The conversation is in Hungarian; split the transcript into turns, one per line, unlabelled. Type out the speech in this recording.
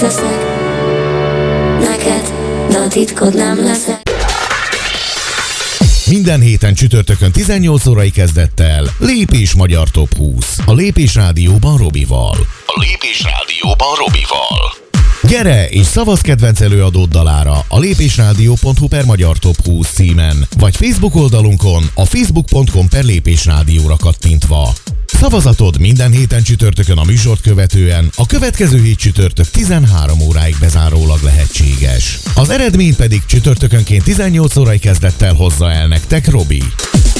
teszek neked, de a titkod nem leszek.
Minden héten csütörtökön 18 órai kezdettel Lépés Magyar Top 20. A Lépés Rádióban Robival. Gyere és szavazz kedvenc előadód dalára a lépésrádió.hu/magyar top 20 címen, vagy Facebook oldalunkon a facebook.com/lépésrádióra kattintva. Szavazatod minden héten csütörtökön a műsort követően, a következő hét csütörtök 13 óráig bezárólag lehetséges. Az eredményt pedig csütörtökönként 18 órai kezdettel hozza el nektek Robi.